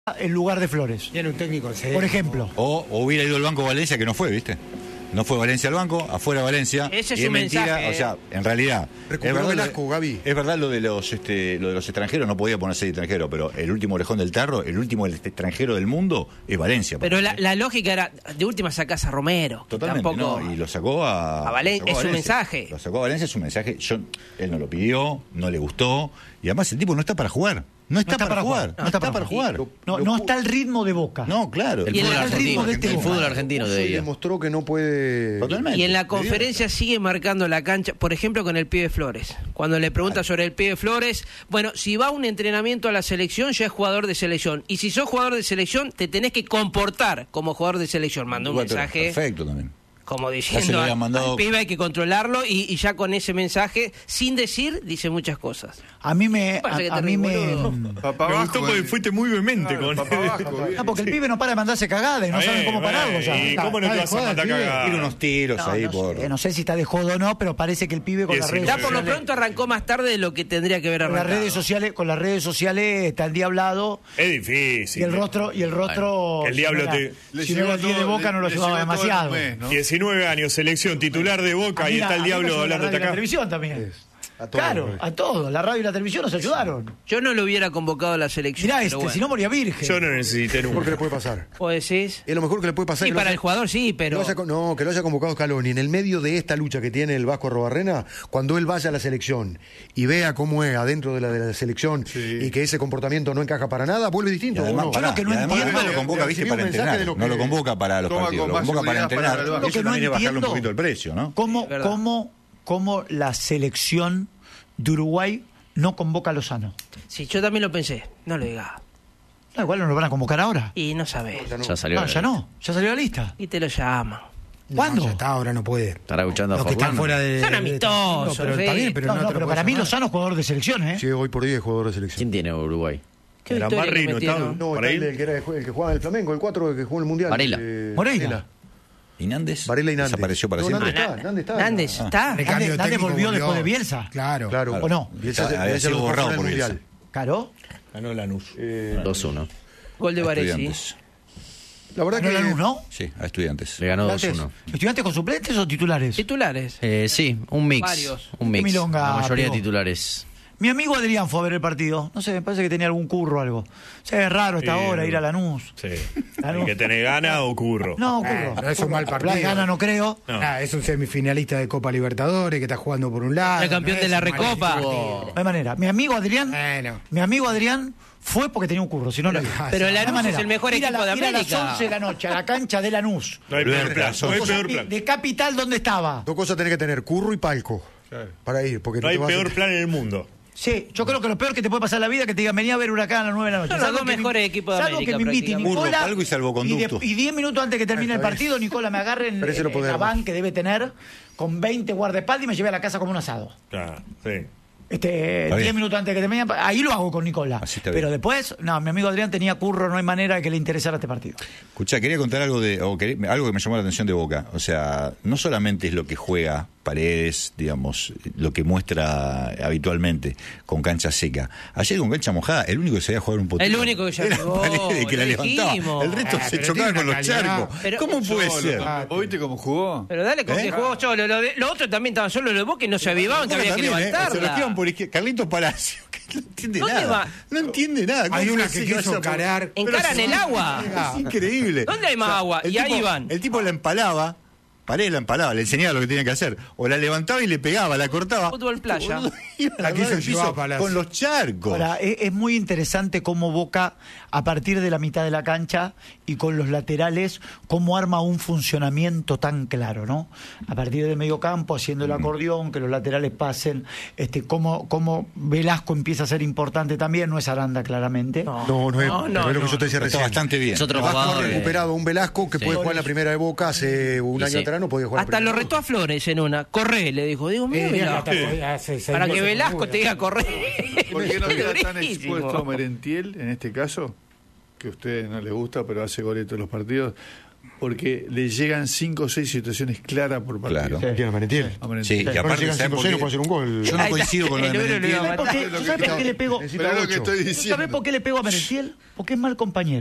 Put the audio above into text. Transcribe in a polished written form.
en lugar de Flores. Tiene un técnico, sí. Por ejemplo. O hubiera ido al banco Valencia, que no fue, ¿viste? No fue Valencia al banco, afuera Valencia. Ese es y un mentira, mensaje, o sea, en realidad. Recuperó Velasco, Gaby. Es verdad lo de los extranjeros, no podía ponerse de extranjero, pero el último orejón del tarro, el último extranjero del mundo es Valencia. Pero la lógica era, de última sacás a Romero. Totalmente, Tampoco... no, y lo sacó a Valencia. Es un mensaje. Lo sacó a Valencia, es un mensaje. Él no lo pidió, no le gustó, y además el tipo no está para jugar. No está para jugar. No está para jugar. No está al ritmo de Boca. No, claro. Y el ritmo de el fútbol argentino de ella. Demostró que no puede. Totalmente. Y en la conferencia sigue marcando la cancha, por ejemplo, con el pibe Flores. Cuando le pregunta sobre el pibe Flores, bueno, si va a un entrenamiento a la selección, ya es jugador de selección. Y si sos jugador de selección, te tenés que comportar como jugador de selección. Mandó un mensaje. Perfecto también. Como Ya se diciendo, lo habían mandado... al pibe hay que controlarlo, y ya con ese mensaje, sin decir, dice muchas cosas. A mí me... Papá me gustó porque fuiste muy vehemente con No, porque el pibe no para de mandarse cagadas y no saben cómo pararlo ya. ¿Y cómo no te vas a mandar cagadas? Tira unos tiros ahí por... No sé si está de jodo o no, pero parece que el pibe con las redes Ya por lo sociales... pronto arrancó más tarde de lo que tendría que haber Con las arrancado. redes sociales está endiablado. Es difícil. Y el rostro... Que el diablo te... Si no era el 10 de Boca no lo llevaba demasiado. 19 años, selección titular de Boca, y está el diablo hablando de acá. La televisión también. A todo, Claro, a todos. La radio y la televisión nos ayudaron. Yo no lo hubiera convocado a la selección. Mirá pero bueno. si no moría virgen. Yo no necesité ¿Por qué le nunca. puede pasar? ¿Vos decís? Es lo mejor que le puede pasar. Sí, que para lo el jugador sí, pero... que lo haya convocado Scaloni en el medio de esta lucha que tiene el Vasco Arrobarrena, cuando él vaya a la selección y vea cómo es adentro de la selección y que ese comportamiento no encaja para nada, vuelve distinto. Además, ¿o no? pará, Yo lo que no y además entiendo- lo convoca, viste, para entrenar. No lo convoca para los Toma partidos, con lo más convoca para seguridad entrenar. para el Y banco. eso también es bajarle un poquito el precio, ¿no? ¿Cómo la selección de Uruguay no convoca a Lozano? Sí, yo también lo pensé. No lo digas. No, igual no lo van a convocar ahora. Y no sabés. Ya salió. No, ya no. Ya salió la lista. Y te lo llaman. ¿Cuándo? Ya está, ahora no puede. Estará escuchando a Los que están Forlán. fuera de... Son amistosos, pero sí. está bien, pero No, no, te lo pero puedes para mí llamar. Lozano es jugador de selección, ¿eh? Sí, hoy por hoy es jugador de selección. ¿Quién tiene Uruguay? ¿Qué Era victoria que Barrino, metieron? estaba- No, ¿Para está él? el que jugaba en el Flamengo, el 4 que jugó en el Mundial. Varela. Moreira. ¿Y Nández? Varela y Nández. Desapareció para No, siempre. Nández está. Nández está. De cambio Nández técnico volvió después de Bielsa. Claro. Claro. ¿O no? Bielsa Había sido lo dejó borrado fuera por del Bielsa. Mundial. ¿Caro? Ganó Lanús. 2-1. Gol de Varesi. Estudiantes. La verdad ¿Ganó que Lanús, no? Sí, a Estudiantes. Le ganó ¿Estudiantes? 2-1. ¿Estudiantes con suplentes o titulares? Titulares. Sí, un mix. Varios. Un mix. Qué milonga, La mayoría de pegó. titulares. Mi amigo Adrián fue a ver el partido. No sé, me parece que tenía algún curro o algo. O sea, es raro esta hora ir a Lanús. Sí. Lanús. ¿El que tenés gana o curro? No, curro. No es un mal partido. La gana no creo. No. Es un semifinalista de Copa Libertadores que está jugando por un lado. El campeón no de es la un mal Recopa. partido. No hay manera. Mi amigo Adrián, Bueno. fue porque tenía un curro, si no, no iba. Pero No hay Lanús manera. es el mejor Ir a equipo de Ir a las América. 11 de la noche a la cancha de Lanús. No hay peor plan. No hay peor plan. De Capital, ¿dónde estaba? dos cosas tenés que tener, curro y palco. Para ir. Porque No hay te vas a- peor plan en el mundo. Sí, yo creo que lo peor que te puede pasar en la vida es que te digan, venía a ver Huracán a las 9 de la noche. Son los Salvo dos que mejores equipos de salvo América, que me invite prácticamente. Nicola. Burro, palco y salvoconducto. Y 10 minutos antes que termine el Está bien. partido, Nicola me agarre en Pero ese lo la podemos. van que debe tener con 20 guardaespaldas y me lleve a la casa como un asado. Claro, sí. Está 10 bien. minutos antes que termine, ahí lo hago con Nicola. Así está Pero bien. después, no, mi amigo Adrián tenía curro, no hay manera de que le interesara este partido. Escuchá, quería contar algo algo que me llamó la atención de Boca. O sea, no solamente es lo que juega Paredes, digamos, lo que muestra habitualmente con cancha seca. Ayer con cancha mojada, el único que sabía jugar un poquito. El único que ya era jugó, Paredes, que la lo levantaba. dijimos. El resto se pero chocaba tiene con una los calidad. charcos. Pero- ¿Cómo puede ser? ¿Vos viste cómo jugó? Pero dale, con que jugó solo. Lo otro también estaba solo, lo de Boca y no se avivaban que Boca había que también, Se levantarla. los quedan por izquierda. Carlitos Palacio, que no entiende ¿Dónde nada. va? No entiende nada. ¿Cómo Hay puede una ser que quiso vaya por- encarar. Encaran el agua. Es increíble. ¿Dónde hay más agua? el Y ahí tipo- van. El tipo la empalaba, Paredes la empalaba, le enseñaba lo que tenía que hacer. O la levantaba y le pegaba, la cortaba. Fútbol playa. Boludo, iban a La quiso agarrar el llevar piso a Palacio. con los charcos. Ahora, es muy interesante cómo Boca, a partir de la mitad de la cancha y con los laterales, cómo arma un funcionamiento tan claro, ¿no? A partir del medio campo, haciendo el acordeón, que los laterales pasen, cómo Velasco empieza a ser importante también, no es Aranda claramente. No es lo que yo te decía Está recién. bastante bien. Es otro Vasco ha jugador. recuperado un Velasco que puede jugar en la primera de Boca hace un Y año sí. atrás, no podía jugar. en Hasta primera. lo retó a Flores en una. Corre, le dijo. Digo, mira, Velasco. Para que Velasco te diga correr. ¿Por qué no queda tan Durísimo. expuesto Merentiel, en este caso? Que a usted no le gusta, pero hace goles todos los partidos. porque le llegan 5 o 6 situaciones claras por partido. Claro. ¿Quién es Merentiel? A Merentiel. Sí, y Bueno, aparte, llegan ¿sabes 5-6, no puede hacer un gol. Yo no coincido con lo de El número lo iba a Merentiel. matar. ¿Sabes por qué le pego? Necesita Pero es lo que 8. estoy ¿Sabes diciendo. por qué le pego a Merentiel? Porque es mal compañero.